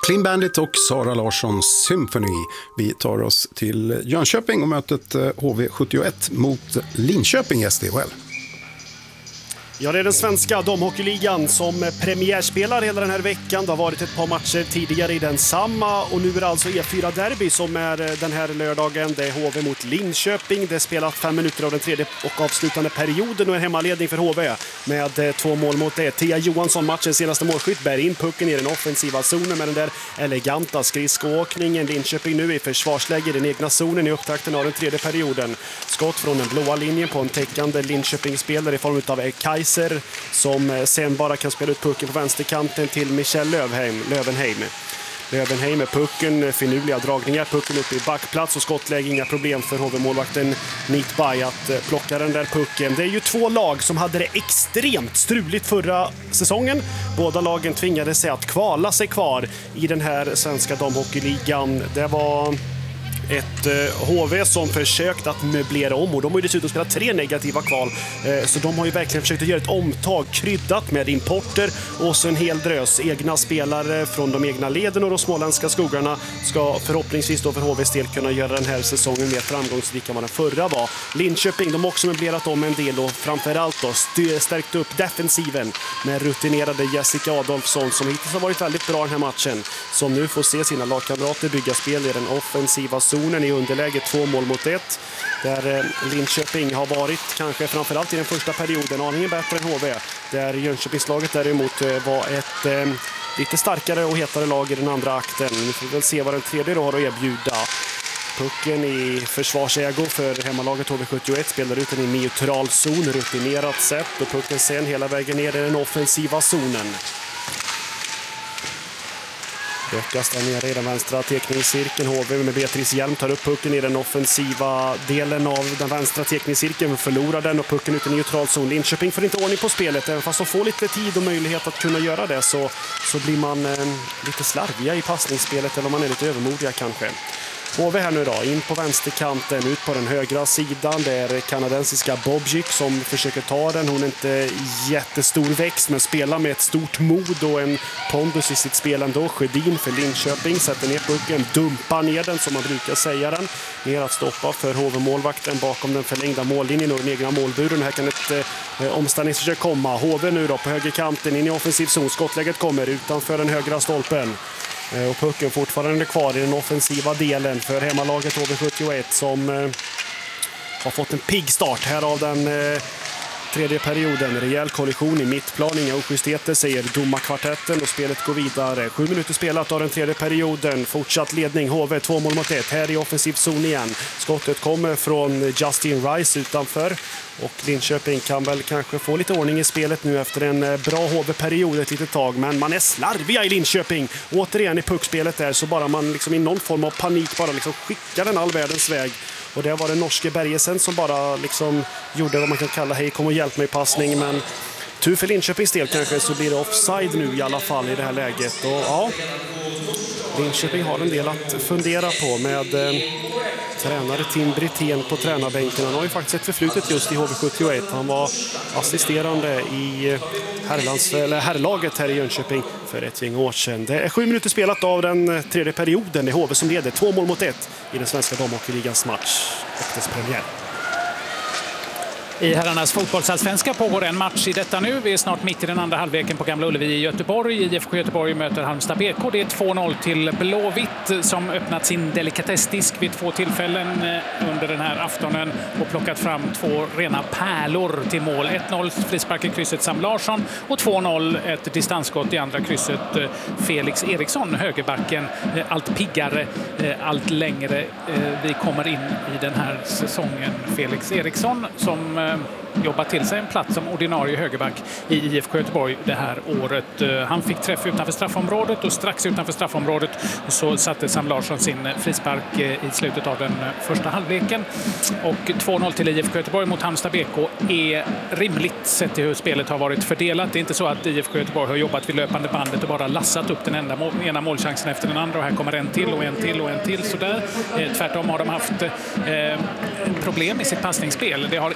Clean Bandit och Sara Larssons Symphony. Vi tar oss till Jönköping och mötet HV71 mot Linköping SDHL. Ja, det är den svenska damhockeyligan som premiärspelar hela den här veckan. Det har varit ett par matcher tidigare i den samma och nu är det alltså E4-derby som är den här lördagen. Det är HV mot Linköping. Det är spelat 5 minuter av den tredje och avslutande perioden och en hemmaledning för HV med 2-1. Thea Johansson, matchens senaste målskytt, bär in pucken i den offensiva zonen med den där eleganta skridskoåkningen. Linköping nu i försvarsläge i den egna zonen i upptakten av den tredje perioden. Skott från den blåa linjen på en täckande Linköping-spelare i form av Kajs som sen bara kan spela ut pucken på vänsterkanten till Michel Lövenheim med pucken, finurliga dragningar, pucken upp i backplats och skottläge, inga problem för HV-målvakten Nitbay att plocka den där pucken. Det är ju 2 lag som hade det extremt struligt förra säsongen. Båda lagen tvingade sig att kvala sig kvar i den här svenska damhockeyligan. Det var ett HV som försökt att möblera om och de har ju dessutom spelat 3 negativa kval. Så de har ju verkligen försökt att göra ett omtag kryddat med importer och så en hel drös egna spelare från de egna leden och de småländska skogarna ska förhoppningsvis då för HVs del kunna göra den här säsongen mer framgångsrik än vad den förra var. Linköping, de har också möblerat om en del och framförallt då stärkt upp defensiven med rutinerade Jessica Adolfsson som hittills har varit väldigt bra den här matchen, som nu får se sina lagkamrater bygga spel i den offensiva zonen i underläge 2-1, där Linköping har varit kanske framförallt i den första perioden aningen bättre än HV, där Jönköpingslaget däremot var ett lite starkare och hetare lag i den andra akten. Nu får vi väl se vad den tredje då har att erbjuda. Pucken i försvarsägo för hemmalaget HV71, spelar ut den i neutral zon, rutinerat sätt, och pucken sen hela vägen ner i den offensiva zonen. Böckas där nere i den vänstra teckningscirkeln. HV med Beatrice Hjelm tar upp pucken i den offensiva delen av den vänstra teckningscirkeln. Förlorar den och pucken ut i neutral zon. Linköping får inte ordning på spelet. Även fast de får lite tid och möjlighet att kunna göra det så blir man lite slarviga i passningsspelet, eller man är lite övermodiga kanske. HV här nu då, in på vänsterkanten, ut på den högra sidan. Det är kanadensiska Bobjic som försöker ta den. Hon är inte jättestor växt men spelar med ett stort mod och en pondus i sitt spel ändå. Sjödin för Linköping sätter ner pucken, dumpar ner den som man brukar säga den. Ner att stoppa för HV-målvakten bakom den förlängda mållinjen och den egna målburen. Här kan ett omställningsförsök komma. HV nu då på högerkanten in i offensiv zon. Skottläget kommer utanför den högra stolpen. Och pucken fortfarande kvar i den offensiva delen för hemmalaget HV71 som har fått en pigg start här av den tredje perioden. Rejäl kollision i mittplan, inga ojustheter säger domarkvartetten och spelet går vidare. 7 minuter spelat av den tredje perioden. Fortsatt ledning HV 2-1 här i offensiv zon igen. Skottet kommer från Justin Rice utanför. Och Linköping kan väl kanske få lite ordning i spelet nu efter en bra HV-period ett litet tag. Men man är slarviga i Linköping. Återigen i puckspelet där så bara man liksom i någon form av panik bara liksom skickar den all världens väg. Och det var den norske Bergesen som bara liksom gjorde vad man kan kalla hej kom och hjälp mig passning. Men tur för Linköpings del kanske så blir det offside nu i alla fall i det här läget. Och ja, Linköping har en del att fundera på med tränare Tim Brithén på tränarbänken. Han har ju faktiskt ett förflutet just i HV71. Han var assisterande i herrlaget här i Jönköping för ett gäng år sedan. Det är 7 minuter spelat av den tredje perioden. Det är HV som leder 2-1 i den svenska damhockeyligans match och dess premiär. I herrarnas fotbollsallsvenska pågår en match i detta nu. Vi är snart mitt i den andra halvleken på Gamla Ullevi i Göteborg. IFK Göteborg möter Halmstad BK. Det är 2-0 till Blåvitt som öppnat sin delikatessdisk vid 2 tillfällen under den här aftonen och plockat fram 2 rena pärlor till mål. 1-0 frispark i krysset Sam Larsson och 2-0 ett distansskott i andra krysset Felix Eriksson, högerbacken. Allt piggare, allt längre vi kommer in i den här säsongen. Felix Eriksson som jobbat till sig en plats som ordinarie högerback i IFK Göteborg det här året. Han fick träff utanför straffområdet och strax utanför straffområdet så satte Sam Larsson sin frispark i slutet av den första halvleken. Och 2-0 till IFK Göteborg mot Halmstad BK är rimligt sett till hur spelet har varit fördelat. Det är inte så att IFK Göteborg har jobbat vid löpande bandet och bara lassat upp den ena målchansen efter den andra och här kommer en till och en till och en till sådär. Tvärtom har de haft problem i sitt passningsspel. Det har inte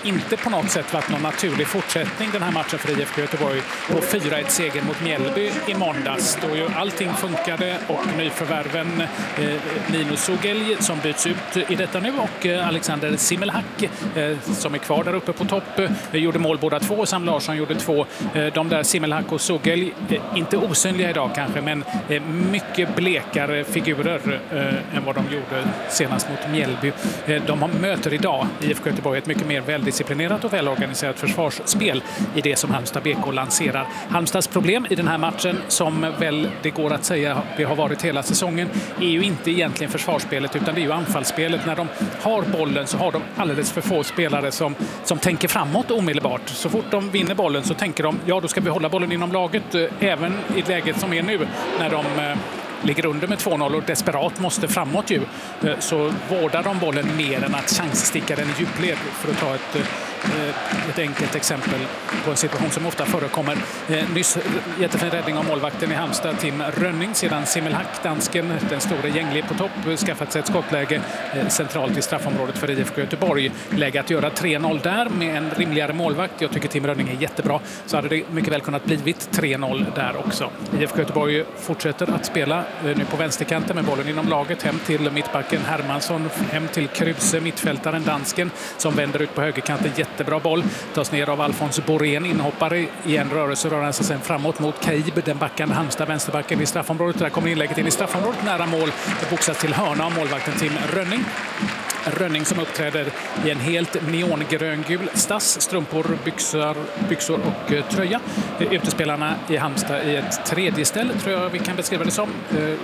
på något sätt varit någon naturlig fortsättning den här matchen för IFK Göteborg på 4-1-seger mot Mjällby i måndags. Då ju allting funkade och nyförvärven Linus Sogelj som byts ut i detta nu och Alexander Simmelhack som är kvar där uppe på topp gjorde mål båda två. Sam Larsson gjorde 2. De där Simmelhack och Sogelj, inte osynliga idag kanske, men mycket blekare figurer än vad de gjorde senast mot Mjällby. De möter idag IFK Göteborg ett mycket mer väldisciplinerat och välorganiserat försvarsspel i det som Halmstad BK lanserar. Halmstads problem i den här matchen, som väl det går att säga det har varit hela säsongen, är ju inte egentligen försvarsspelet utan det är ju anfallsspelet. När de har bollen så har de alldeles för få spelare som tänker framåt omedelbart. Så fort de vinner bollen så tänker de, ja då ska vi hålla bollen inom laget, även i läget som är nu när de ligger under med 2-0 och desperat måste framåt ju, så vårdar de bollen mer än att chanssticka den i djupled, för att ta ett enkelt exempel på en situation som ofta förekommer. Nyss jättefin räddning av målvakten i Halmstad, Tim Rönning, sedan Simmelhack, dansken, den stora gänglig på topp, skaffat sig ett skottläge centralt i straffområdet för IFK Göteborg. Läge att göra 3-0 där med en rimligare målvakt. Jag tycker Tim Rönning är jättebra, så hade det mycket väl kunnat blivit 3-0 där också. IFK Göteborg fortsätter att spela nu på vänsterkanten med bollen inom laget, hem till mittbacken Hermansson, hem till Kruse, mittfältaren dansken som vänder ut på högerkanten. Jättebra boll, tas ner av Alfons Borén, inhoppare i en rörelse, rör sig sen framåt mot Kaib, den backande Halmstad, vänsterbacken i straffområdet. Där kommer inlägget in i straffområdet, nära mål, och boxas till hörna av målvakten Tim Rönning. Rönning som uppträder i en helt neongröngul stass, strumpor, byxor och tröja. Utespelarna i Halmstad i ett tredje ställ, tror jag vi kan beskriva det som.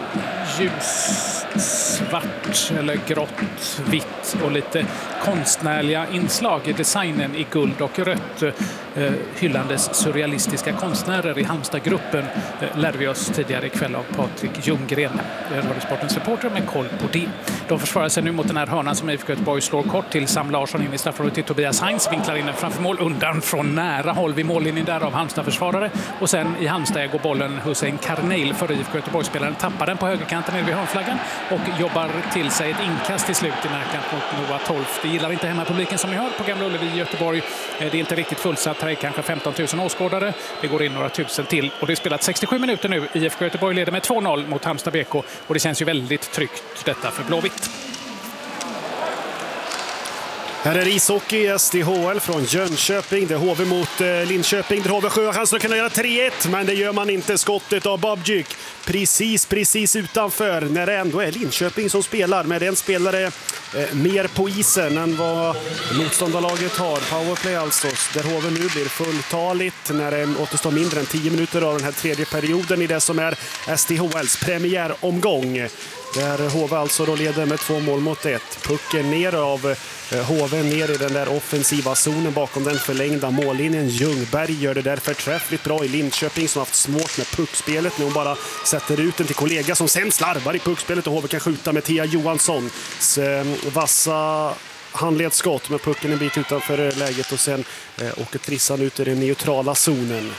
Ljussvart eller grått, vitt och lite konstnärliga inslag i designen i guld och rött. Hyllandes surrealistiska konstnärer i Halmstad-gruppen lärde vi oss tidigare ikväll av Patrik Ljunggren, Radiosportens reporter med koll på det. De försvarar sig nu mot den här hörnan som IFK Göteborg slår kort till Sam Larsson in i straffområdet till Tobias Heinz, vinklar in den framför mål, undan från nära håll vid mållinjen där av Halmstad-försvarare, och sen i Halmstad går bollen Hussein Karneil för IFK Göteborg-spelaren, tappar den på högerkanten nere vid hörnflaggan och jobbar till sig ett inkast till slut i närkant mot Noah Tolf. Det gillar inte hemmapubliken som ni hör på Gamla Ullevi i Göteborg. Det är inte riktigt fullsatt, här är kanske 15 000 åskådare. Det går in några tusen till och det är spelat 67 minuter nu. IFK Göteborg leder med 2-0 mot Halmstad BK och det känns ju väldigt tryggt detta för Blåvitt. Här är ishockey i SDHL från Jönköping. Det är HV mot Linköping. Där HV har chansen att kunna göra 3-1, men det gör man inte. Skottet av Babjuk precis utanför, när det ändå är Linköping som spelar med en spelare mer på isen än vad motståndarlaget har. Powerplay alltså, där HV nu blir fulltaligt när det återstår mindre än 10 minuter av den här tredje perioden i det som är SDHLs premiäromgång. Där HV alltså då leder med 2-1. Pucken ner av HV ner i den där offensiva zonen bakom den förlängda mållinjen. Ljungberg gör det därför träffligt bra i Linköping som haft svårt med puckspelet. Nu hon bara sätter ut den till kollega som sen slarvar i puckspelet och HV kan skjuta med Thea Johanssons vassa handledsskott med pucken en bit utanför läget och sen åker trissan ut i den neutrala zonen.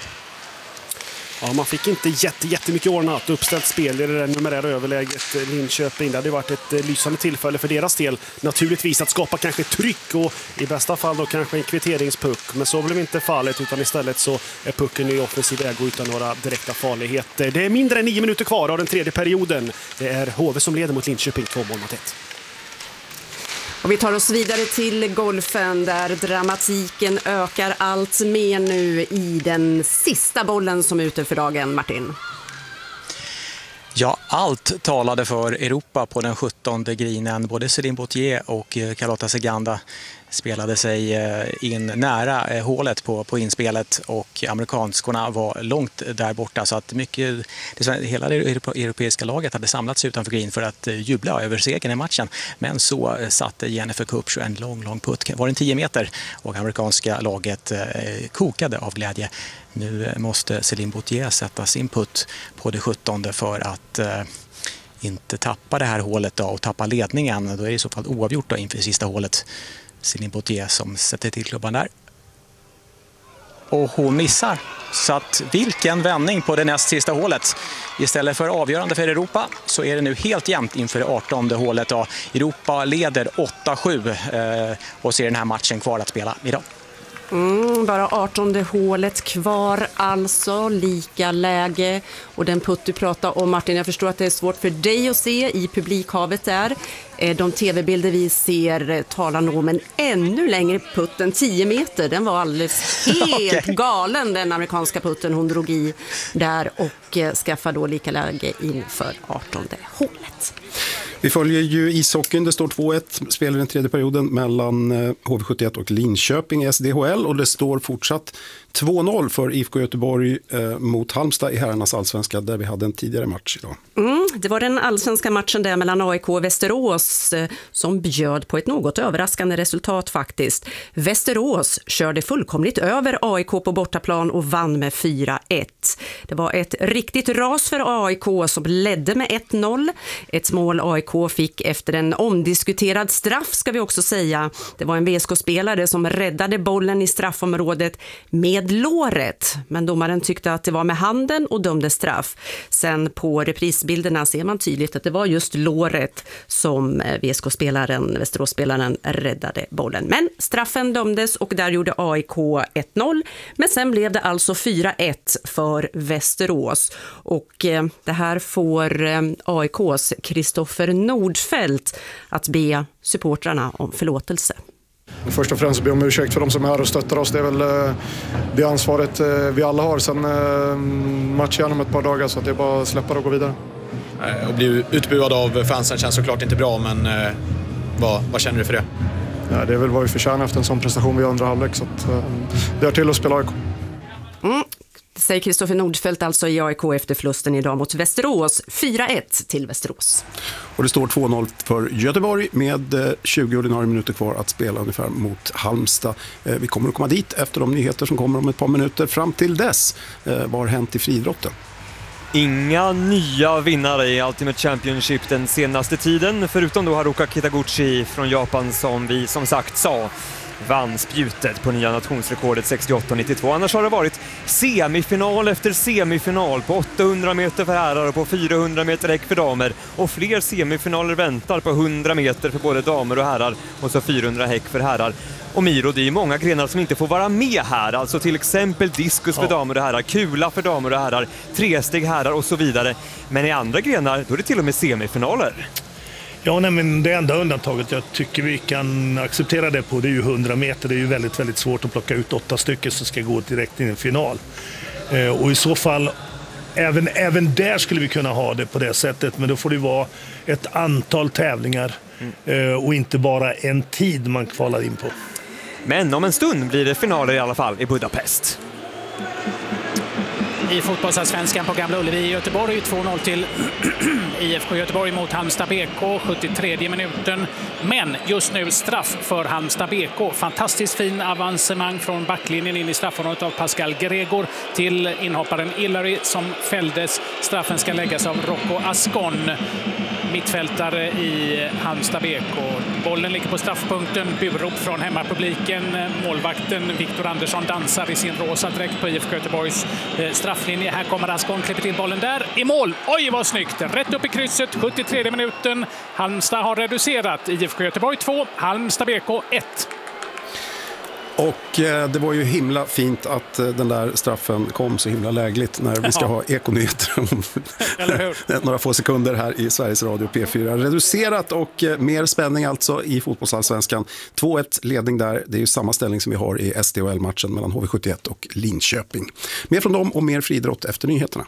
Ja, man fick inte jättemycket ordnat uppställt spel i det där numerära överläget Linköping. Det hade varit ett lysande tillfälle för deras del naturligtvis att skapa kanske tryck och i bästa fall då kanske en kvitteringspuck. Men så blev inte fallet, utan istället så är pucken i offensiv ägo utan några direkta farligheter. Det är mindre än 9 minuter kvar av den tredje perioden. Det är HV som leder mot Linköping 2-1. Och vi tar oss vidare till golfen där dramatiken ökar allt mer nu i den sista bollen som är ute för dagen, Martin. Ja, allt talade för Europa på den 17:e grinen. Både Céline Bautier och Carlota Ciganda spelade sig in nära hålet på inspelet och amerikanskorna var långt där borta, så att hela det europeiska laget hade samlats utanför green för att jubla över segern i matchen. Men så satte Jennifer Kupcho en lång putt, var det 10 meter, och amerikanska laget kokade av glädje. Nu måste Céline Bautier sätta sin putt på det 17:e för att inte tappa det här hålet då, och tappa ledningen. Då är det i så fall oavgjort då inför sista hålet. Céline Bautier som sätter till klubban där. Och hon missar. Så att vilken vändning på det näst sista hålet. Istället för avgörande för Europa så är det nu helt jämnt inför det 18:e hålet då. Europa leder 8-7 och ser den här matchen kvar att spela idag. Bara 18:e hålet kvar, alltså lika läge. Och den putt du pratar om, Martin, jag förstår att det är svårt för dig att se i publikhavet där. De tv-bilder vi ser talar nog om en ännu längre putt än 10 meter. Den var alldeles helt galen, den amerikanska putten hon drog i där, och skaffade då lika läge inför 18:e hålet. Vi följer ju ishockeyn. Det står 2-1 spel i den tredje perioden mellan HV71 och Linköping i SDHL, och det står fortsatt 2-0 för IFK Göteborg mot Halmstad i herrarnas allsvenska, där vi hade en tidigare match idag. Det var den allsvenska matchen där mellan AIK och Västerås som bjöd på ett något överraskande resultat faktiskt. Västerås körde fullkomligt över AIK på bortaplan och vann med 4-1. Det var ett riktigt ras för AIK som ledde med 1-0. Ett mål AIK fick efter en omdiskuterad straff, ska vi också säga. Det var en VSK-spelare som räddade bollen i straffområdet med låret, men domaren tyckte att det var med handen och dömde straff. Sen på reprisbilderna ser man tydligt att det var just låret som VSK-spelaren, Västerås-spelaren, räddade bollen. Men straffen dömdes och där gjorde AIK 1-0, men sen blev det alltså 4-1 för Västerås. Och det här får AIKs Kristoffer Nordfeldt att be supportrarna om förlåtelse. Först och främst be om ursäkt för de som är här och stöttar oss. Det är väl det ansvaret vi alla har. Sen match igen om ett par dagar, så att det är bara att släppa och gå vidare. Att bli utbuad av fansen känns såklart inte bra, men vad känner du för det? Ja, det är väl vad vi förtjänar efter en sån prestation vid andra halvlek, så att, det är till att spela AIK. Säger Kristoffer Nordfeldt alltså i AIK efter förlusten idag mot Västerås. 4-1 till Västerås. Och det står 2-0 för Göteborg med 20 ordinarie minuter kvar att spela ungefär mot Halmstad. Vi kommer att komma dit efter de nyheter som kommer om ett par minuter. Fram till dess, vad har hänt i friidrotten? Inga nya vinnare i Ultimate Championship den senaste tiden, förutom då Haruka Kitaguchi från Japan, som vi som sagt sa vann spjutet på nya nationsrekordet 68-92. Annars har det varit semifinal efter semifinal på 800 meter för herrar och på 400 meter häck för damer. Och fler semifinaler väntar på 100 meter för både damer och herrar och så 400 häck för herrar. Och Miro, det är många grenar som inte får vara med här. Alltså till exempel diskus för damer och herrar, kula för damer och herrar, tresteg herrar och så vidare. Men i andra grenar då är det till och med semifinaler. Ja, nej, men det enda undantaget jag tycker vi kan acceptera det på, det är ju 100 meter. Det är ju väldigt, väldigt svårt att plocka ut 8 stycken som ska gå direkt in i en final. Och i så fall, även där skulle vi kunna ha det på det sättet. Men då får det vara ett antal tävlingar och inte bara en tid man kvalar in på. Men om en stund blir det finaler i alla fall i Budapest. I fotbollsallsvenskan på Gamla Ullevi i Göteborg 2-0 till IFK Göteborg mot Halmstad BK, 73 minuten. Men just nu straff för Halmstad BK. Fantastiskt fin avancemang från backlinjen in i straffområdet av Pascal Gregor till inhopparen Hillary som fälldes. Straffen ska läggas av Rocco Ascon, mittfältare i Halmstad BK. Bollen ligger på straffpunkten. Burop från hemmapubliken. Målvakten Viktor Andersson dansar i sin rosa dräkt på IFK Göteborgs strafflinje. Här kommer Ascon, klipper till bollen där. I mål! Oj, vad snyggt! Rätt upp i krysset, 73 minuten. Halmstad har reducerat. IFK Göteborg 2, Halmstad BK 1. Och det var ju himla fint att den där straffen kom så himla lägligt när vi ska ha ekonyheter om några få sekunder här i Sveriges Radio P4. Reducerat och mer spänning alltså i fotbollsallsvenskan. 2-1 ledning där. Det är ju samma ställning som vi har i SDHL-matchen mellan HV71 och Linköping. Mer från dem och mer friidrott efter nyheterna.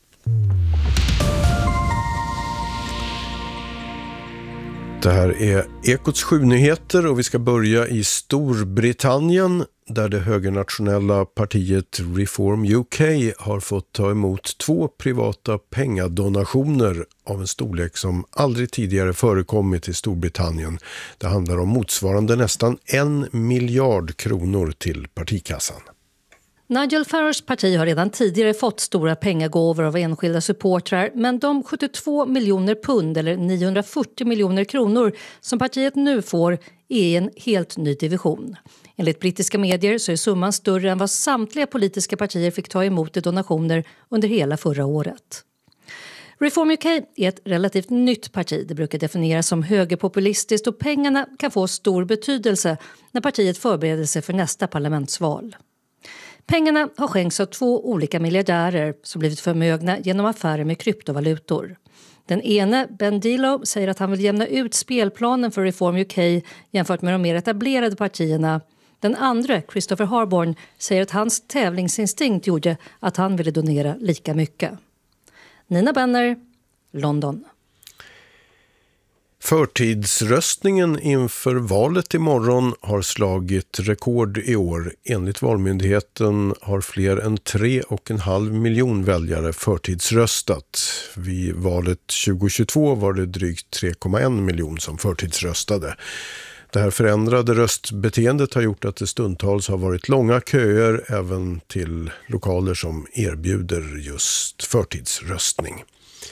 Det här är Ekots 7-nyheter och vi ska börja i Storbritannien där det högernationella partiet Reform UK har fått ta emot 2 privata pengadonationer av en storlek som aldrig tidigare förekommit i Storbritannien. Det handlar om motsvarande nästan 1 miljard kronor till partikassan. Nigel Farages parti har redan tidigare fått stora pengagåvor av enskilda supportrar, men de 72 miljoner pund eller 940 miljoner kronor som partiet nu får är en helt ny division. Enligt brittiska medier så är summan större än vad samtliga politiska partier fick ta emot i donationer under hela förra året. Reform UK är ett relativt nytt parti. Det brukar definieras som högerpopulistiskt och pengarna kan få stor betydelse när partiet förbereder sig för nästa parlamentsval. Pengarna har skänkts av 2 olika miljardärer som blivit förmögna genom affärer med kryptovalutor. Den ene, Ben Dilo, säger att han vill jämna ut spelplanen för Reform UK jämfört med de mer etablerade partierna. Den andra, Christopher Harborn, säger att hans tävlingsinstinkt gjorde att han ville donera lika mycket. Nina Benner, London. Förtidsröstningen inför valet imorgon har slagit rekord i år. Enligt Valmyndigheten har fler än 3,5 miljon väljare förtidsröstat. Vid valet 2022 var det drygt 3,1 miljon som förtidsröstade. Det här förändrade röstbeteendet har gjort att det stundtals har varit långa köer även till lokaler som erbjuder just förtidsröstning.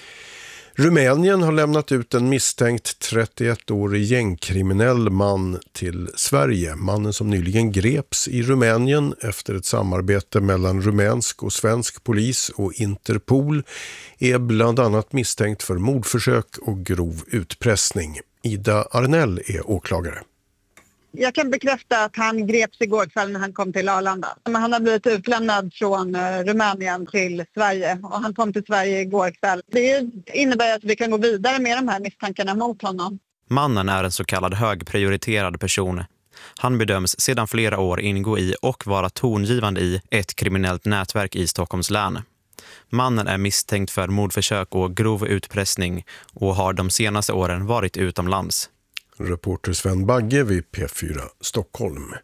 Rumänien har lämnat ut en misstänkt 31-årig gängkriminell man till Sverige. Mannen som nyligen greps i Rumänien efter ett samarbete mellan rumänsk och svensk polis och Interpol är bland annat misstänkt för mordförsök och grov utpressning. Ida Arnell är åklagare. Jag kan bekräfta att han greps igår kväll när han kom till Arlanda. Han har blivit utlämnad från Rumänien till Sverige och han kom till Sverige igår kväll. Det innebär att vi kan gå vidare med de här misstankarna mot honom. Mannen är en så kallad högprioriterad person. Han bedöms sedan flera år ingå i och vara tongivande i ett kriminellt nätverk i Stockholms län. Mannen är misstänkt för mordförsök och grov utpressning och har de senaste åren varit utomlands. Reporter Sven Bagge vid P4 Stockholm.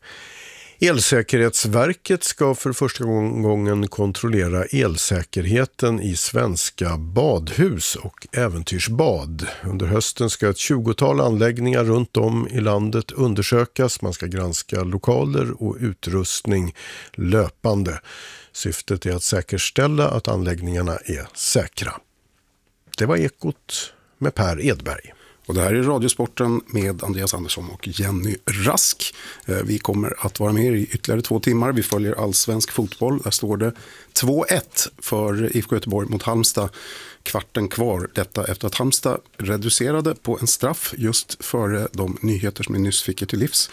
Elsäkerhetsverket ska för första gången kontrollera elsäkerheten i svenska badhus och äventyrsbad. Under hösten ska ett 20-tal anläggningar runt om i landet undersökas. Man ska granska lokaler och utrustning löpande. Syftet är att säkerställa att anläggningarna är säkra. Det var Ekot med Per Edberg. Och det här är Radiosporten med Andreas Andersson och Jenny Rask. Vi kommer att vara med i ytterligare 2 timmar. Vi följer allsvensk fotboll. Där står det 2-1 för IFK Göteborg mot Halmstad. Kvarten kvar. Detta efter att Halmstad reducerade på en straff just före de nyheter som vi nyss fick till livs.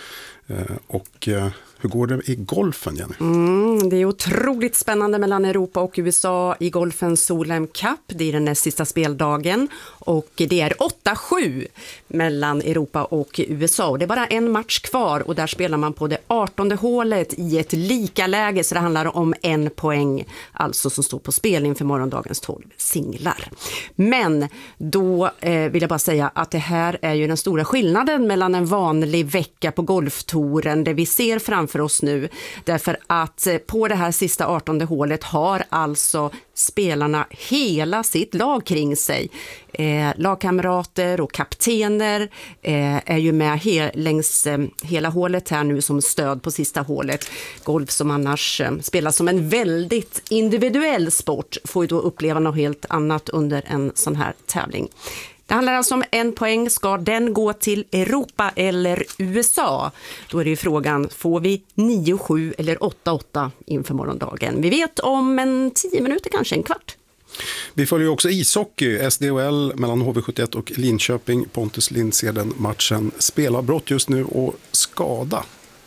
Och hur går det i golfen, Jenny? Det är otroligt spännande mellan Europa och USA i golfens Solheim Cup. Det är den näst sista speldagen och det är 8-7 mellan Europa och USA. Och det är bara en match kvar och där spelar man på det 18:e hålet i ett lika läge, så det handlar om 1 poäng alltså som står på spel inför morgondagens 12 singlar. Men då vill jag bara säga att det här är ju den stora skillnaden mellan en vanlig vecka på golftouren, det vi ser framför oss nu, därför att på det här sista 18:e hålet har alltså spelarna hela sitt lag kring sig. Lagkamrater och kaptener är ju med längs hela hålet här nu som stöd på sista hålet. Golf som annars spelas som en väldigt individuell sport får ju då uppleva något helt annat under en sån här tävling. Det handlar alltså om 1 poäng. Ska den gå till Europa eller USA? Då är det ju frågan, får vi 9-7 eller 8-8 inför morgondagen? Vi vet om 10 minuter, kanske en kvart. Vi följer också ishockey, SDHL mellan HV71 och Linköping. Pontus Lindseden matchen. Spelavbrott just nu och skada.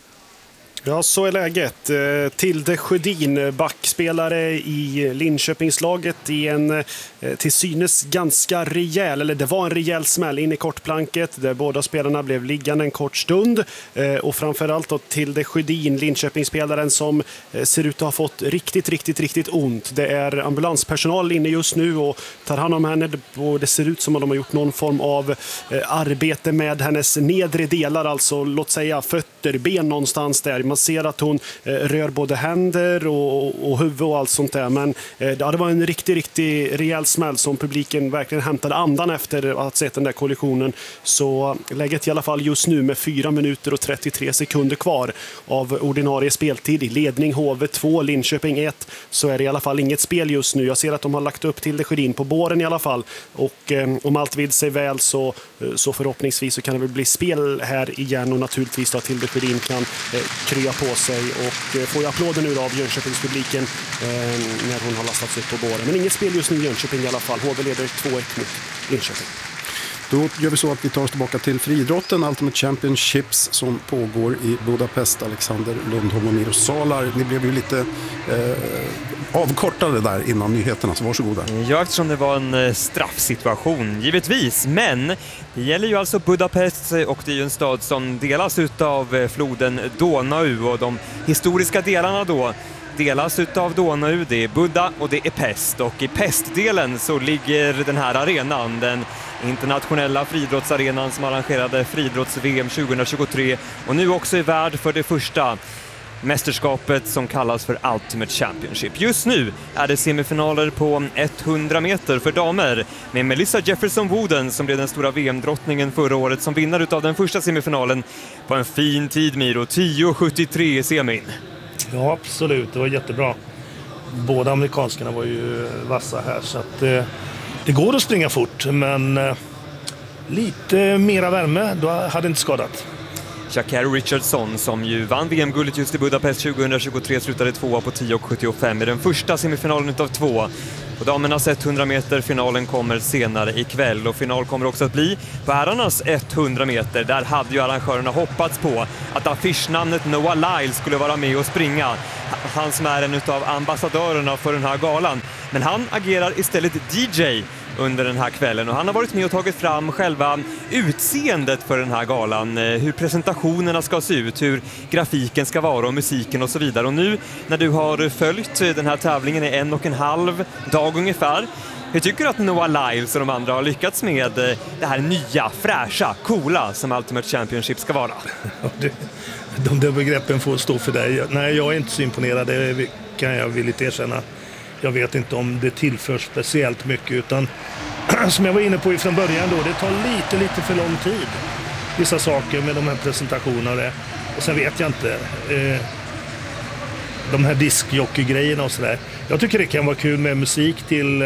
Ja, så är läget. Tilde Sjödin, backspelare i Linköpingslaget i en till synes ganska rejäl, eller det var en rejäl smäll in i kortplanket där båda spelarna blev liggande en kort stund. Och framförallt då Tilde Sjödin, Linköpingspelaren som ser ut att ha fått riktigt ont. Det är ambulanspersonal inne just nu och tar hand om henne och det ser ut som att de har gjort någon form av arbete med hennes nedre delar, alltså låt säga fötter, ben någonstans där. Man ser att hon rör både händer och huvud och allt sånt där. Men det var en riktigt rejäl smäll som publiken verkligen hämtade andan efter att ha sett den där kollisionen. Så läget i alla fall just nu med 4 minuter och 33 sekunder kvar av ordinarie speltid i ledning HV2, Linköping 1, så är det i alla fall inget spel just nu. Jag ser att de har lagt upp Tilde Sjödin på båren i alla fall. Och om allt vill sig väl så förhoppningsvis så kan det väl bli spel här igen och naturligtvis då Tilde Sjödin kan krya på sig och får ju applåder nu av Jönköpingspubliken när hon har lastats upp på båren. Men inget spel just nu i Jönköping i alla fall. HV leder 2-1 mot Linköping. Då gör vi så att vi tar oss tillbaka till friidrotten, Ultimate Championships som pågår i Budapest. Alexander Lundholm och Miro Salar. Ni blev ju lite avkortade där innan nyheterna, så varsågoda. Ja, eftersom det var en straffsituation, givetvis. Men det gäller ju alltså Budapest och det är ju en stad som delas av floden Donau och de historiska delarna då delas av Donau, det är Buda och det är Pest. Och i Pestdelen så ligger den här arenan, den internationella friidrottsarenan som arrangerade friidrotts-VM 2023 och nu också är värd för det första mästerskapet som kallas för Ultimate Championship. Just nu är det semifinaler på 100 meter för damer med Melissa Jefferson-Wooden som blev den stora VM-drottningen förra året som vinnare utav den första semifinalen på en fin tid, Miro, 10.73 i semin. Ja, absolut. Det var jättebra. Båda amerikanskarna var ju vassa här så att det går att springa fort men lite mera värme, då hade inte skadat. Sha'Carri Richardson som ju vann VM-guldet just i Budapest 2023 slutade 2 på 10.75 i den första semifinalen utav 2. Och damernas 100 meter finalen kommer senare ikväll och final kommer också att bli på herrarnas 100 meter. Där hade ju arrangörerna hoppats på att affischnamnet Noah Lyles skulle vara med och springa. Han som är en utav ambassadörerna för den här galan. Men han agerar istället DJ under den här kvällen och han har varit med och tagit fram själva utseendet för den här galan, hur presentationerna ska se ut, hur grafiken ska vara och musiken och så vidare. Och nu när du har följt den här tävlingen i 1,5 dag ungefär, hur tycker du att Noah Lyles och de andra har lyckats med det här nya, fräscha, coola som Ultimate Championship ska vara? De där begreppen får stå för dig. Nej, jag är inte så imponerad, det kan jag villigt erkänna. Jag vet inte om det tillför speciellt mycket utan som jag var inne på från början då, det tar lite för lång tid. Vissa saker med de här presentationerna och sen vet jag inte de här diskjockey-grejerna och sådär. Jag tycker det kan vara kul med musik till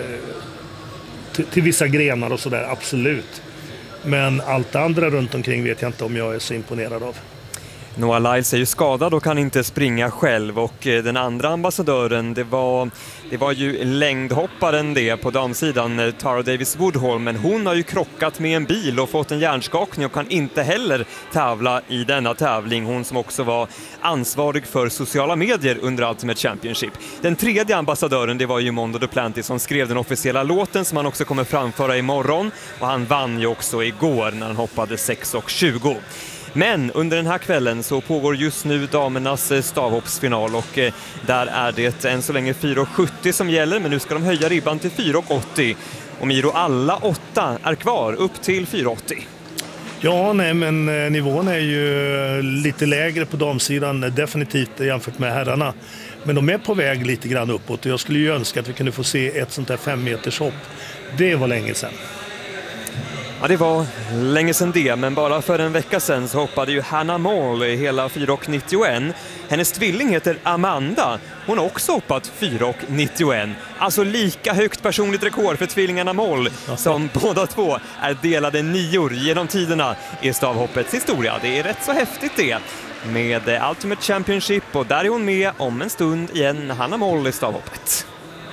vissa grenar och sådär, absolut. Men allt andra runt omkring vet jag inte om jag är så imponerad av. Noah Lyles är ju skadad och kan inte springa själv och den andra ambassadören det var ju längdhopparen det på damsidan, Tara Davis Woodholm, men hon har ju krockat med en bil och fått en hjärnskakning och kan inte heller tävla i denna tävling. Hon som också var ansvarig för sociala medier under Ultimate Championship. Den tredje ambassadören det var ju Mondo Duplantis som skrev den officiella låten som han också kommer framföra imorgon och han vann ju också igår när han hoppade 6.20. Men under den här kvällen så pågår just nu damernas stavhoppsfinal och där är det än så länge 4.70 som gäller, men nu ska de höja ribban till 4.80 och Miro, alla 8 är kvar upp till 4.80. Ja, nej, men nivån är ju lite lägre på damsidan definitivt jämfört med herrarna. Men de är på väg lite grann uppåt och jag skulle ju önska att vi kunde få se ett sånt här 5 meters hopp. Det var länge sedan. Ja, det var länge sedan det, men bara för en vecka sedan så hoppade ju Hannah Moll i hela 4.91. Hennes tvilling heter Amanda. Hon har också hoppat 4.91. Alltså lika högt personligt rekord för tvillingarna Moll som båda två är delade 9 genom tiderna i stavhoppets historia. Det är rätt så häftigt det med Ultimate Championship och där är hon med om en stund igen, Hannah Moll i stavhoppet.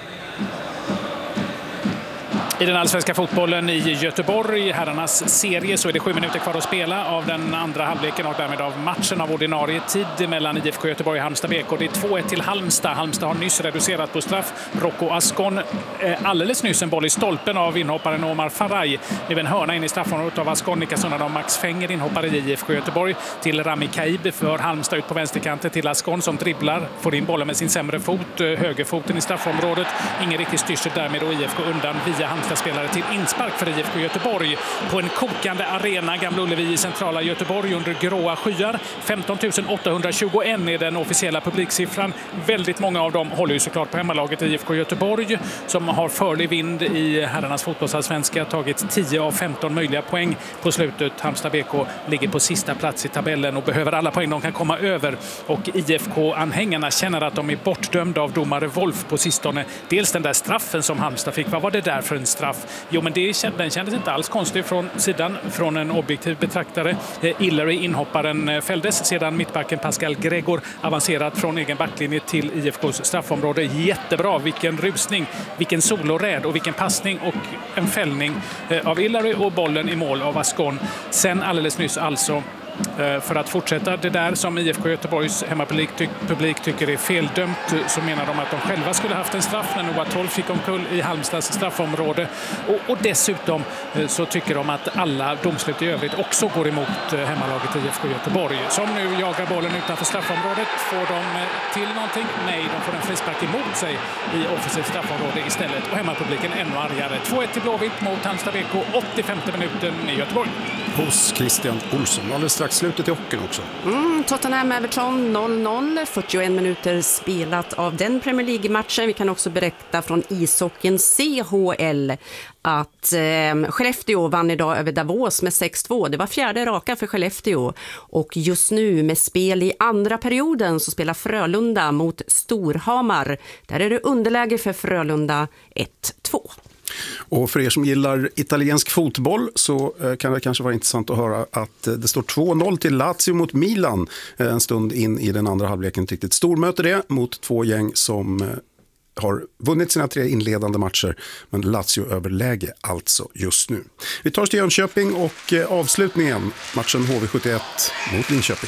I den allsvenska fotbollen i Göteborg, herrarnas serie, så är det 7 minuter kvar att spela av den andra halvleken och därmed av matchen av ordinarie tid mellan IFK Göteborg och Halmstad BK. Det är 2-1 till Halmstad. Halmstad har nyss reducerat på straff. Rocco Ascon alldeles nyss en boll i stolpen av inhopparen Omar Faraj. Det är en hörna in i straffområdet av Ascon. Nickas undan av Max Fenger, inhoppare i IFK Göteborg, till Rami Kaib för Halmstad ut på vänsterkanten till Ascon som dribblar, får in bollen med sin sämre fot, högerfoten i straffområdet. Ingen riktigt styrsel därmed och IFK undan via Halmstad-spelare till inspark för IFK Göteborg på en kokande arena, Gamla Ullevi i centrala Göteborg under gråa skyar. 15 821 är den officiella publiksiffran. Väldigt många av dem håller ju såklart på hemmalaget IFK Göteborg som har förlig vind i herrarnas fotbollsallsvenska, tagit 10 av 15 möjliga poäng på slutet. Halmstad BK ligger på sista plats i tabellen och behöver alla poäng de kan komma över, och IFK-anhängarna känner att de är bortdömda av domare Wolf på sistone. Dels den där straffen som Halmstad fick, vad var det där för en straff straff. Jo, men den kändes inte alls konstig från sidan, från en objektiv betraktare. Hillary, inhopparen, fälldes sedan mittbacken Pascal Gregor avancerat från egen backlinje till IFKs straffområde. Jättebra, vilken rusning, vilken soloräd och vilken passning och en fällning av Hillary och bollen i mål av Ascon. Sen alldeles nyss alltså, för att fortsätta det där som IFK Göteborgs hemmapublik tycker är feldömt, så menar de att de själva skulle haft en straff när Noah Toll fick omkull i Halmstads straffområde. Och dessutom så tycker de att alla domslut i övrigt också går emot hemmalaget IFK Göteborg, som nu jagar bollen utanför straffområdet. Får de till någonting? Nej, de får en frispark emot sig i offensivt straffområde istället. Och hemmapubliken ännu argare. 2-1 till Blåvitt mot Halmstad BK, 85 minuten i Göteborg. Hos Christian Olsson. Alldeles strax slutet i hockeyn också. Tottenham-Everton 0-0. 41 minuter spelat av den Premier League-matchen. Vi kan också berätta från ishockeyn CHL att Skellefteå vann idag över Davos med 6-2. Det var 4:e raka för Skellefteå. Och just nu med spel i andra perioden så spelar Frölunda mot Storhamar. Där är det underläge för Frölunda 1-2. Och för er som gillar italiensk fotboll så kan det kanske vara intressant att höra att det står 2-0 till Lazio mot Milan en stund in i den andra halvleken. Riktigt stormöte det mot två gäng som har vunnit sina 3 inledande matcher, men Lazio överläge alltså just nu. Vi tar oss till Jönköping och avslutningen, matchen HV71 mot Linköping.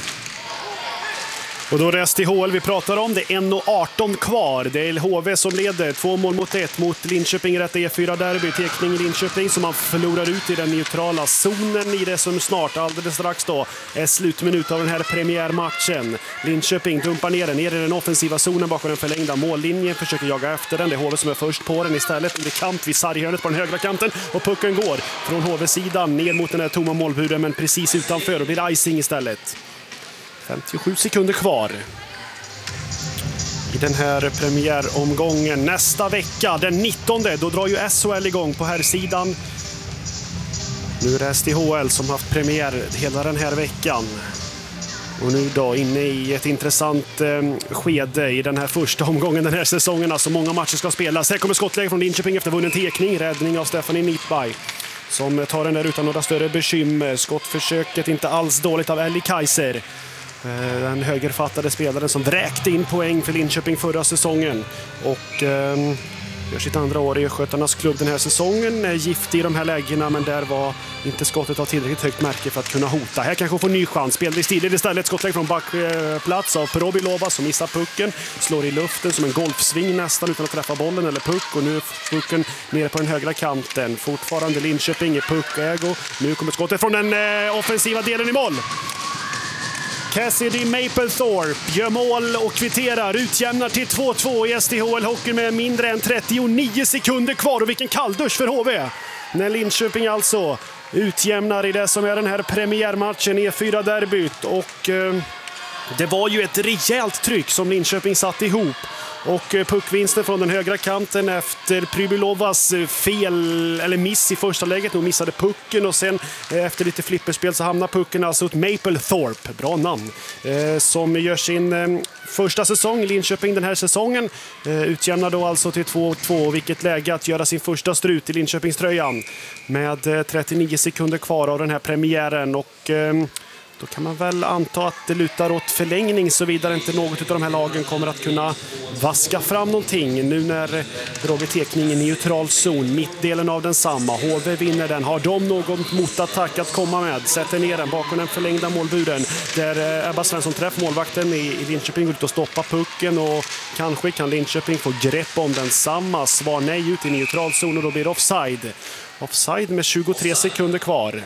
Och då är det STHL vi pratar om. Det är 1:18 kvar. Det är HV som leder 2-1 mot Linköping i detta E4-derby. Tekning i Linköping som man förlorar ut i den neutrala zonen i det som snart, alldeles strax då, är slutminut av den här premiärmatchen. Linköping dumpar ner i den offensiva zonen bakom den förlängda mållinjen. Försöker jaga efter den. Det är HV som är först på den istället. Det är kamp vid sarghörnet på den högra kanten. Och pucken går från HV-sidan ner mot den här tomma målburen, men precis utanför. Och blir icing istället. 57 sekunder kvar i den här premiäromgången. Nästa vecka, den 19, då drar ju SHL igång på här sidan. Nu är det STHL som haft premiär hela den här veckan. Och nu då inne i ett intressant skede i den här första omgången den här säsongen. Alltså många matcher ska spelas. Här kommer skottläge från Linköping efter vunnen tekning. Räddning av Stephanie Nitberg som tar den där utan några större bekymmer. Skottförsöket inte alls dåligt av Ellie Kaiser. Den högerfattade spelaren som vräkte in poäng för Linköping förra säsongen. Och gör sitt andra år i Skötarnas klubb den här säsongen. Är giftig i de här lägena, men där var inte skottet av tillräckligt högt märke för att kunna hota. Här kanske hon får ny chans. Spelvis tidigt istället. Skottlägg från backplats av Perobilova som missar pucken. Slår i luften som en golfsving nästan utan att träffa bollen eller puck. Och nu är pucken nere på den högra kanten. Fortfarande Linköping i puckägo. Nu kommer skottet från den offensiva delen i mål. Cassidy Mapplethorpe gör mål och kvitterar, utjämnar till 2-2 i STHL Hockey med mindre än 39 sekunder kvar. Och vilken kalldusch för HV när Linköping alltså utjämnar i det som är den här premiärmatchen i E4-derbyt. Och det var ju ett rejält tryck som Linköping satt ihop. Och puckvinsten från den högra kanten efter Pribilovas fel eller miss i första läget. Hon missade pucken och sen efter lite flipperspel så hamnar pucken alltså åt Mapplethorpe, bra namn, som gör sin första säsong i Linköping den här säsongen. Utjämnar då alltså till 2-2, vilket läge att göra sin första strut i Linköpingströjan med 39 sekunder kvar av den här premiären. Och då kan man väl anta att det lutar åt förlängning, så vidare inte något av de här lagen kommer att kunna vaska fram någonting. Nu när Roger Tekning i neutral zon, mittdelen av densamma. HV vinner den. Har de någon motattack att komma med? Sätter ner den bakom den förlängda målburen. Där Ebba Svensson träffar målvakten i Linköping, går ut och stoppar pucken. Och kanske kan Linköping få grepp om densamma. Svar nej ut i neutral zon och då blir det offside. Offside med 23 sekunder kvar.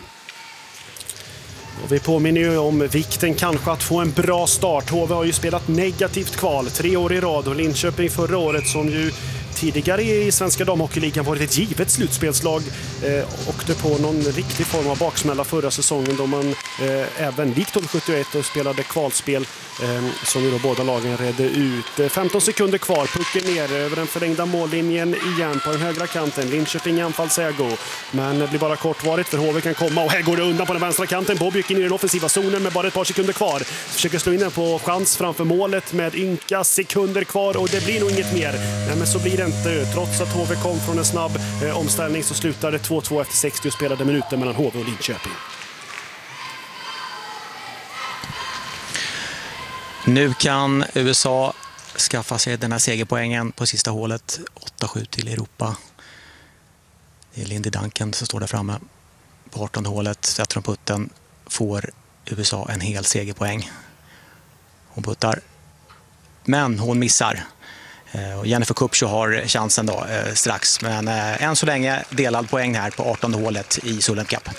Och vi påminner ju om vikten kanske att få en bra start. HV har ju spelat negativt kval 3 år i rad och Linköping förra året, som ju tidigare i svenska damhockeyligan varit ett givet slutspelslag, åkte på någon riktig form av baksmälla förra säsongen då man även likt 71 och spelade kvalspel som ju då båda lagen redde ut. 15 sekunder kvar, pucken ner över den förlängda mållinjen igen på den högra kanten. Linköping i anfallsägo, men det blir bara kortvarigt för HV kan komma, och här går det undan på den vänstra kanten. Bob gick in i den offensiva zonen med bara ett par sekunder kvar. Försöker slå in den på chans framför målet med ynka sekunder kvar och det blir nog inget mer. Men så blir det center. Trots att HV kom från en snabb omställning så slutade 2-2 efter 60 spelade minuter mellan HV och Linköping. Nu kan USA skaffa sig den här segerpoängen på sista hålet. 8-7 till Europa. Det är Lindy Duncan som står där framme på 18:e hålet. Sätter de putten får USA en hel segerpoäng. Hon puttar, men hon missar. Jennifer Kupcho har chansen då strax. Men än så länge delad poäng här på 18:e hålet i Solheim Cup.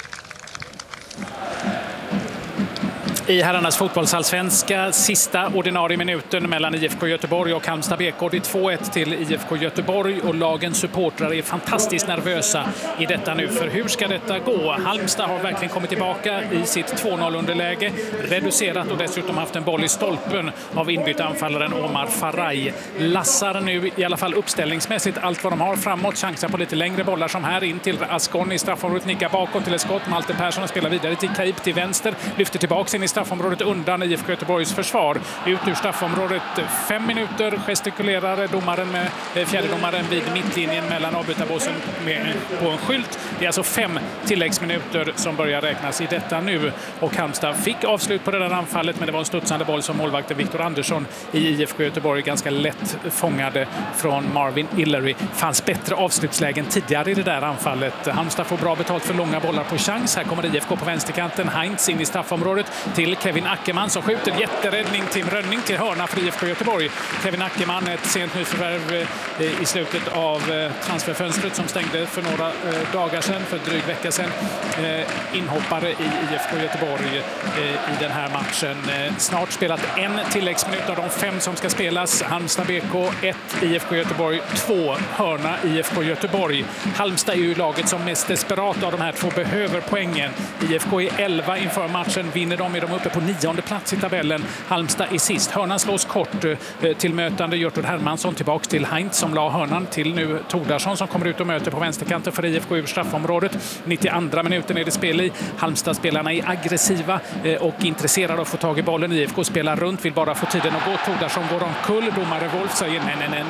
I herrarnas fotbollsallsvenska sista ordinarie minuten mellan IFK Göteborg och Halmstad BK. Det är 2-1 till IFK Göteborg och lagens supportrar är fantastiskt nervösa i detta nu. För hur ska detta gå? Halmstad har verkligen kommit tillbaka i sitt 2-0-underläge. Reducerat och dessutom haft en boll i stolpen av inbytt anfallaren Omar Faraj. Lassar nu i alla fall uppställningsmässigt allt vad de har framåt. Chansar på lite längre bollar som här in till Ascon i straffområdet. Nickar bakåt till ett skott. Malte Persson spelar vidare till Kaib till vänster. Lyfter tillbaka in i straffområdet undan IFK Göteborgs försvar. Ut ur straffområdet 5 minuter gestikulerar domaren med fjärdedomaren vid mittlinjen mellan avbytarbåsen på en skylt. Det är alltså 5 tilläggsminuter som börjar räknas i detta nu. Och Halmstad fick avslut på det där anfallet, men det var en studsande boll som målvakten Viktor Andersson i IFK Göteborg ganska lätt fångade från Marvin Illery. Fanns bättre avslutslägen tidigare i det där anfallet. Halmstad får bra betalt för långa bollar på chans. Här kommer IFK på vänsterkanten. Heinz in i straffområdet till Kevin Ackerman som skjuter. Jätteräddning till Rönning till hörna för IFK Göteborg. Kevin Ackerman, ett sent nyförvärv i slutet av transferfönstret som stängde för några dagar sedan, för dryg vecka sedan. Inhoppare i IFK Göteborg i den här matchen. Snart spelat en tilläggsminut av de 5 som ska spelas. Halmstad BK 1, IFK Göteborg 2, hörna IFK Göteborg. Halmstad är ju laget som mest desperat av de här 2 behöver poängen. IFK är 11 inför matchen. Vinner de är de uppe på 9:e plats i tabellen. Halmstad är sist. Hörnan slås kort till mötande. Gjortur Hermansson tillbaks till Heinz som la hörnan till nu Tordarsson som kommer ut och möter på vänsterkanten för IFK ur straffområdet. 92 minuten är det spel i. Halmstad-spelarna är aggressiva och intresserade av att få tag i bollen. IFK spelar runt, vill bara få tiden att gå. Tordarsson går omkull. Domare Wolf säger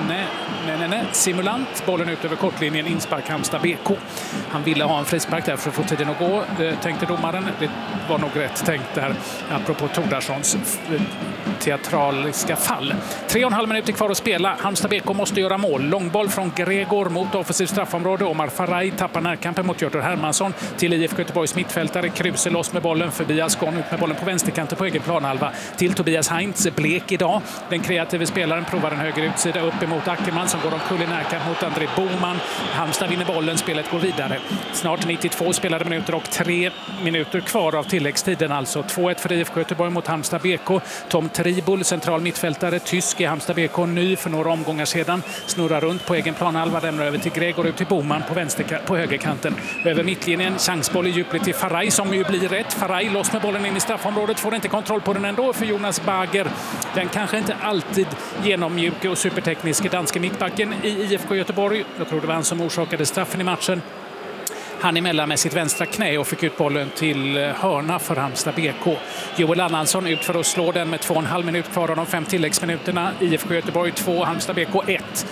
nej. Simulant. Bollen ut över kortlinjen. Inspark Halmstad BK. Han ville ha en frispark där för att få tiden att gå, tänkte domaren. Det var nog rätt tänkt där, apropå Tordarssons teatraliska fall. 3,5 minuter kvar att spela. Halmstad BK måste göra mål. Långboll från Gregor mot offensiv straffområde. Omar Faraj tappar närkampen mot Gjortur Hermansson till IFK Göteborgs mittfältare. Kruse loss med bollen förbi Ascon, ut med bollen på vänsterkanten på egen planhalva till Tobias Heinz. Blek idag. Den kreativa spelaren provar en höger utsida upp emot Ackerman som går omkull i närkamp mot André Boman. Halmstad vinner bollen. Spelet går vidare. Snart 92 spelade minuter och 3 minuter kvar av tilläggstiden. Alltså 2-1 för IFK Göteborg mot Halmstad BK. Tom Tribul, central mittfältare, tysk i Halmstad BK, ny för några omgångar sedan. Snurrar runt på egen planhalva, lämnar över till Gregor, ut till Boman på högerkanten. Över mittlinjen, chansboll i djuplet till Faraj som ju blir rätt. Faraj loss med bollen in i straffområdet, får inte kontroll på den ändå för Jonas Bager. Den kanske inte alltid genommjuke och supertekniska danske mittbacken i IFK Göteborg. Jag tror det var han som orsakade straffen i matchen. Han emellan med sitt vänstra knä och fick ut bollen till hörna för Halmstad BK. Joel Annansson ut för att slå den med 2,5 minut kvar av de 5 tilläggsminuterna. IFK Göteborg 2, Halmstad BK 1.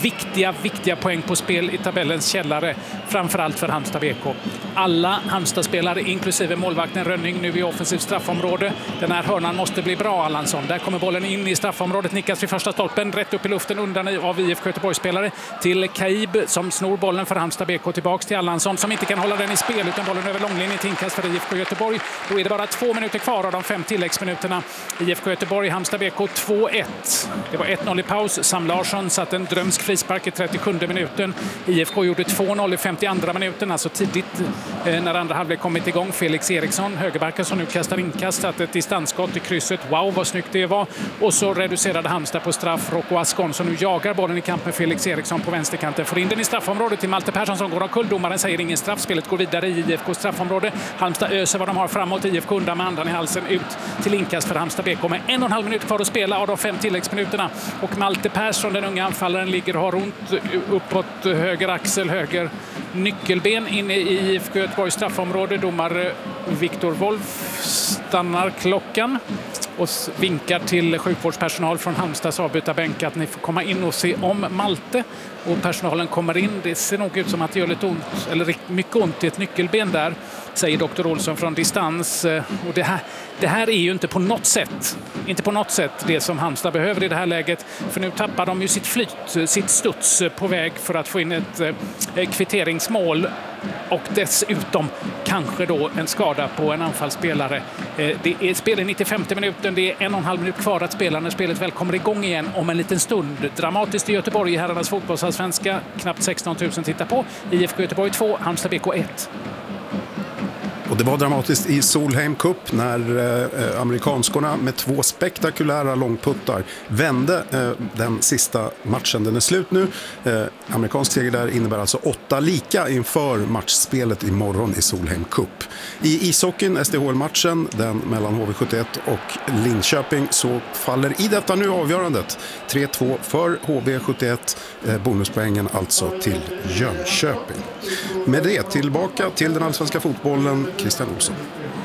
Viktiga poäng på spel i tabellens källare, framförallt för Halmstad BK. Alla Halmstad-spelare, inklusive målvakten Rönning, nu i offensiv straffområde. Den här hörnan måste bli bra, Allansson. Där kommer bollen in i straffområdet, nickas vid första stolpen, rätt upp i luften undan av IFK Göteborg-spelare till Kaib som snor bollen för Halmstad BK tillbaks till Allansson som inte kan hålla den i spel utan bollen över långlinjen till inkast för IFK Göteborg. Då är det bara 2 minuter kvar av de 5 tilläggsminuterna. IFK Göteborg, Halmstad BK 2-1. Det var 1-0 i paus. Sam Larsson satt en drömsk frispark i 37 minuten. IFK gjorde 2-0 i 52 minuten, alltså tidigt när andra halvlek kommit igång. Felix Eriksson, högerbacken som nu kastar inkast, satt ett distansskott i krysset. Wow, vad snyggt det var. Och så reducerade Halmstad på straff. Rocco Ascon som nu jagar bollen i kamp med Felix Eriksson på vänsterkanten. Får in den i straffområdet till Malte Persson som går omkull. Domaren säger ingen straff. Spelet går vidare i IFK straffområde. Halmstad öser vad de har framåt. IFK undan med andan i halsen ut till inkast för Halmstad BK med 1,5 minut kvar att spela av de 5 tilläggsminuterna. Och Malte Persson, den unga anfallaren, ligger och har ont uppåt höger axel, höger nyckelben in i IFK Göteborgs straffområde. Domare Viktor Wolf stannar klockan och vinkar till sjukvårdspersonal från Halmstads avbytarbänk att ni får komma in och se om Malte. Och personalen kommer in. Det ser nog ut som att det gör lite ont, eller mycket ont i ett nyckelben där, säger Dr. Olsson från distans. Och det här är ju inte på något sätt det som Halmstad behöver i det här läget. För nu tappar de ju sitt studs på väg för att få in ett kvitteringsmål. Och dessutom kanske då en skada på en anfallsspelare. Det är spel i 95 minuten, det är 1,5 minut kvar att spela när spelet väl kommer igång igen om en liten stund. Dramatiskt i Göteborg i herrarnas fotbollsallsvenska. Knappt 16 000 tittar på. IFK Göteborg 2, Halmstad BK 1. Och det var dramatiskt i Solheim Cup när amerikanskorna med 2 spektakulära långputtar vände den sista matchen. Den är slut nu. Amerikansk seger där innebär alltså 8 lika inför matchspelet imorgon i Solheim Cup. I ishockeyn, SDHL-matchen, den mellan HV71 och Linköping, så faller i detta nu avgörandet. 3-2 för HV71, bonuspoängen alltså till Jönköping. Med det tillbaka till den allsvenska fotbollen, Christian Olsson.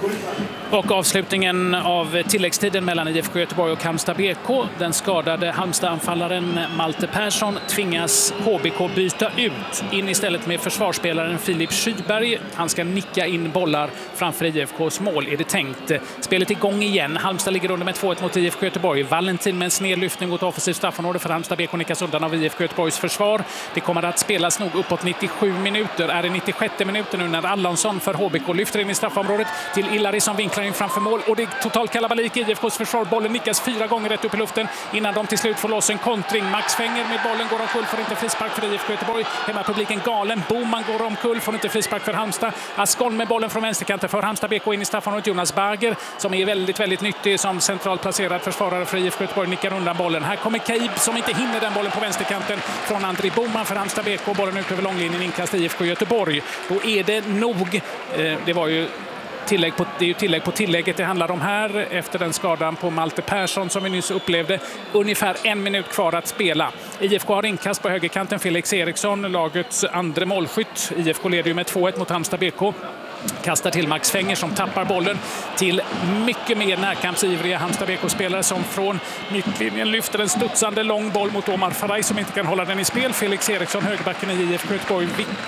Och avslutningen av tilläggstiden mellan IFK Göteborg och Halmstad BK. Den skadade Halmstad-anfallaren Malte Persson tvingas HBK byta ut. In istället med försvarsspelaren Filip Skyberg. Han ska nicka in bollar framför IFKs mål, är det tänkt. Spelet igång igen. Halmstad ligger under med 2-1 mot IFK Göteborg. Valentin med en snedlyftning mot offensivt straffområde för Halmstad BK nickas undan av IFK Göteborgs försvar. Det kommer att spelas nog uppåt 97 minuter. Är det 96 minuter nu när Allonsson för HBK lyfter in i straffområdet till Illari som vinklar in framför mål, och det är total kalabalik i IFKs försvar. Bollen nickas 4 gånger rätt upp i luften innan de till slut får loss en kontring. Max Fenger med bollen går omkull, får inte frispark för IFK Göteborg. Hemmapubliken galen. Boman går omkull, får inte frispark för Halmstad. Askon med bollen från vänsterkanten för Halmstad BK in i straffområdet. Jonas Berger som är väldigt, väldigt nyttig som centralt placerad försvarare för IFK Göteborg nickar undan bollen. Här kommer Kaib som inte hinner den bollen på vänsterkanten från André Boman för Halmstad BK. Bollen ut över långlinjen, inkast IFK Göteborg. Då är det nog, det var ju tillägg på tillägget det handlar om här efter den skadan på Malte Persson som vi nyss upplevde. Ungefär 1 minut kvar att spela. IFK har inkast på högerkanten, Felix Eriksson, lagets andra målskytt. IFK leder ju med 2-1 mot Halmstad BK. Kastar till Max Fenger som tappar bollen till mycket mer närkampsivriga Halmstad BK-spelare som från mittlinjen lyfter en studsande lång boll mot Omar Faraj som inte kan hålla den i spel. Felix Eriksson, högerbacken i IFK Göteborg,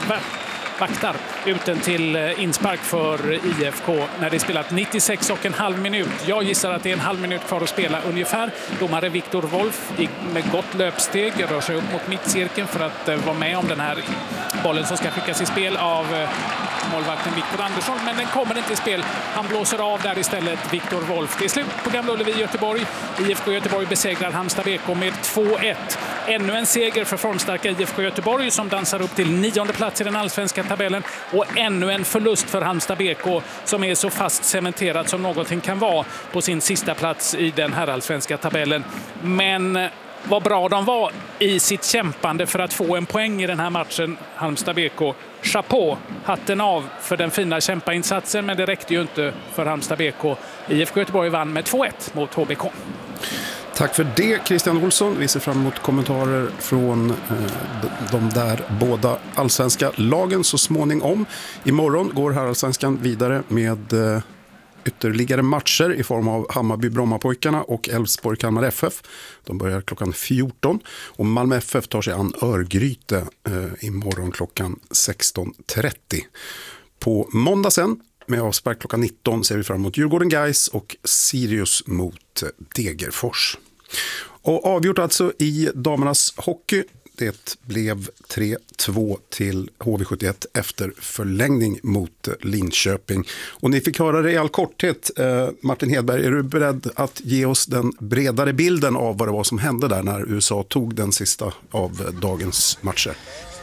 vaktar ut den till inspark för IFK när det spelat 96,5 minut. Jag gissar att det är en halv minut kvar att spela ungefär. Domare Viktor Wolf med gott löpsteg rör sig upp mot mittcirkeln för att vara med om den här bollen som ska skickas i spel av målvakten Viktor Andersson, men den kommer inte i spel. Han blåser av där istället, Viktor Wolf. Det är slut på Gamla Ullevi i Göteborg. IFK Göteborg besegrar Halmstad BK med 2-1. Ännu en seger för formstarka IFK Göteborg som dansar upp till 9:e plats i den allsvenska tabellen, och ännu en förlust för Halmstad BK som är så fast cementerat som någonting kan vara på sin sista plats i den här allsvenska tabellen. Men vad bra de var i sitt kämpande för att få en poäng i den här matchen, Halmstad BK. Chapeau, hatten av för den fina kämpainsatsen, men det räckte ju inte för Halmstad BK. IFK Göteborg vann med 2-1 mot HBK. Tack för det, Christian Olsson. Vi ser fram emot kommentarer från de där båda allsvenska lagen så småningom. Imorgon går här allsvenskan vidare med ytterligare matcher i form av Hammarby-Brommapojkarna och Elfsborg-Kalmar FF. De börjar klockan 14 och Malmö FF tar sig an Örgryte imorgon klockan 16:30. På måndag sen med avspark klockan 19 ser vi fram emot Djurgården Gais och Sirius mot Degerfors. Och avgjort alltså i damernas hockey. Det blev 3-2 till HV71 efter förlängning mot Linköping. Och ni fick höra det i all korthet. Martin Hedberg, är du beredd att ge oss den bredare bilden av vad det var som hände där när USA tog den sista av dagens matcher?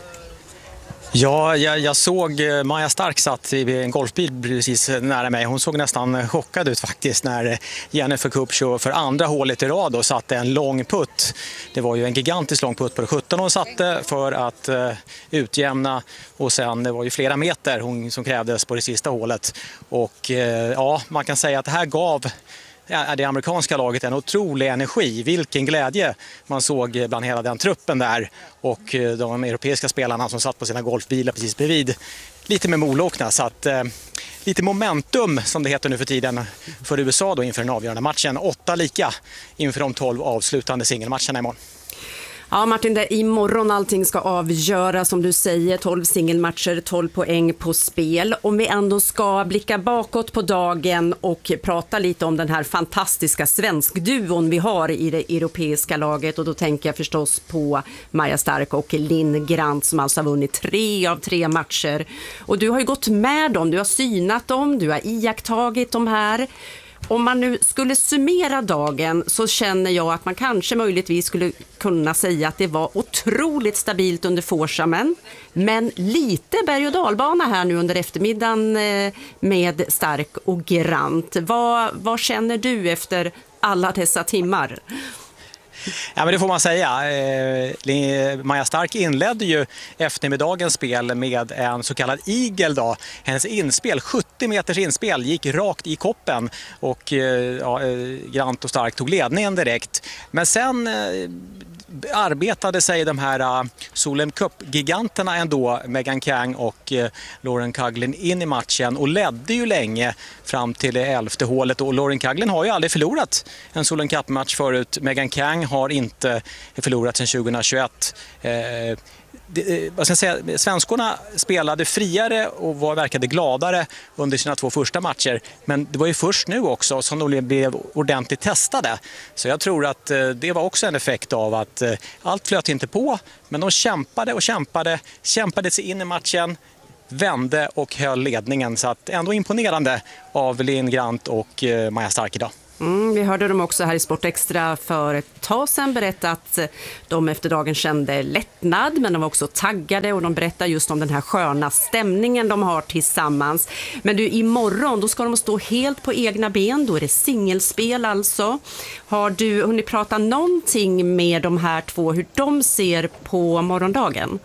Ja, jag såg Maja Stark satt i en golfbil precis nära mig. Hon såg nästan chockad ut faktiskt när Jennifer Kupcho för andra hålet i rad och satte en lång putt. Det var ju en gigantisk lång putt på 17 hon satte för att utjämna, och sen det var ju flera meter som krävdes på det sista hålet. Och ja, man kan säga att det här gav det amerikanska laget en otrolig energi. Vilken glädje man såg bland hela den truppen där, och de europeiska spelarna som satt på sina golfbilar precis bredvid lite med molokna. Så att lite momentum som det heter nu för tiden för USA då inför den avgörande matchen. 8 lika inför de 12 avslutande singelmatcherna imorgon. Ja, Martin, det är imorgon allting ska avgöras, som du säger, 12 singelmatcher, 12 poäng på spel. Om vi ändå ska blicka bakåt på dagen och prata lite om den här fantastiska svenskduon vi har i det europeiska laget, och då tänker jag förstås på Maja Stark och Linn Grant som alltså har vunnit 3 av 3 matcher. Och du har ju gått med dem, du har synat dem, du har iakttagit dem här. Om man nu skulle summera dagen så känner jag att man kanske möjligtvis skulle kunna säga att det var otroligt stabilt under forsamen, men lite berg- och dalbana här nu under eftermiddagen med Stark och Grant. Vad känner du efter alla dessa timmar? Ja, men det får man säga. Maja Stark inledde ju eftermiddagens spel med en så kallad igel då. Hennes inspel, 70 meters inspel, gick rakt i koppen och Grant och Stark tog ledningen direkt. Men sen arbetade sig de här Solheim Cup-giganterna ändå, Megan Kang och Lauren Coughlin, in i matchen och ledde ju länge fram till det 11:e hålet. Och Lauren Coughlin har ju aldrig förlorat en Solheim Cup-match förut. Megan Kang har inte förlorat sedan 2021. Vad ska jag säga, svenskorna spelade friare och verkade gladare under sina 2 första matcher, men det var ju först nu också som de blev ordentligt testade. Så jag tror att det var också en effekt av att allt flöt inte på, men de kämpade sig in i matchen, vände och höll ledningen, så att ändå imponerande av Linn Grant och Maja Stark idag. Vi hörde dem också här i Sport Extra för ett tag sedan berätta att de efter dagen kände lättnad, men de var också taggade, och de berättar just om den här sköna stämningen de har tillsammans. Men du, imorgon då ska de stå helt på egna ben, då är det singelspel alltså. Har du hunnit prata någonting med de här två, hur de ser på morgondagen?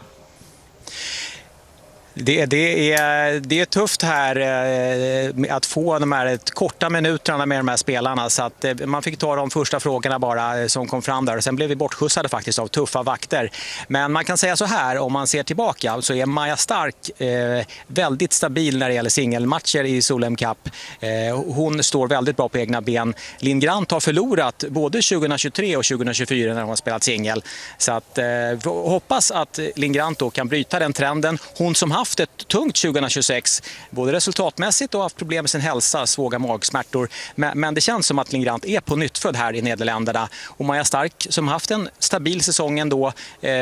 Det är tufft här att få de här korta minuterna med de här spelarna, så att man fick ta de första frågorna bara som kom fram där, och sen blev vi bortskjutsade faktiskt av tuffa vakter. Men man kan säga så här, om man ser tillbaka så är Maja Stark väldigt stabil när det gäller singelmatcher i Solheim Cup. Hon står väldigt bra på egna ben. Linn Grant har förlorat både 2023 och 2024 när hon har spelat singel, så att hoppas att Linn Grant då kan bryta den trenden. Hon som haft ett tungt 2026, både resultatmässigt och haft problem med sin hälsa, svåra magsmärtor. Men det känns som att Linn Grant är på nytt född här i Nederländerna. Och Maja Stark som haft en stabil säsong ändå,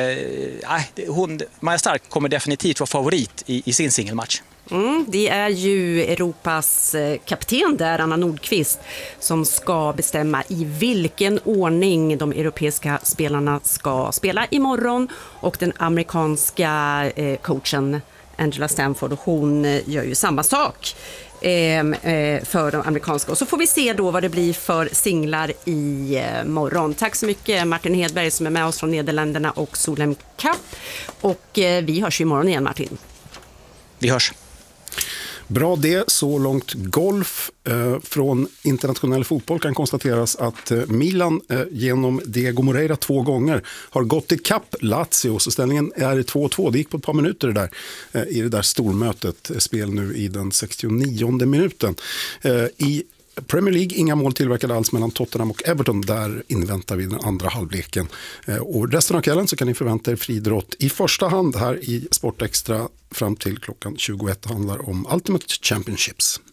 Maja Stark kommer definitivt vara favorit i sin singelmatch. Det är ju Europas kapten där, Anna Nordqvist, som ska bestämma i vilken ordning de europeiska spelarna ska spela imorgon, och den amerikanska coachen Angela Stanford, hon gör ju samma sak för de amerikanska. Och så får vi se då vad det blir för singlar i morgon. Tack så mycket Martin Hedberg som är med oss från Nederländerna och Solheim Cup. Och vi hörs imorgon igen, Martin. Vi hörs. Bra det, så långt golf. Från internationell fotboll kan konstateras att Milan genom Diego Moreira 2 gånger har gått i kapp Lazio, så ställningen är 2-2. Det gick på ett par minuter det där, i det där stormötet. Spel nu i den 69:e minuten. I Premier League, inga mål tillverkade alls mellan Tottenham och Everton. Där inväntar vi den andra halvleken. Och resten av kvällen så kan ni förvänta er friidrott i första hand här i Sport Extra fram till klockan 21. Handlar om Ultimate Championships.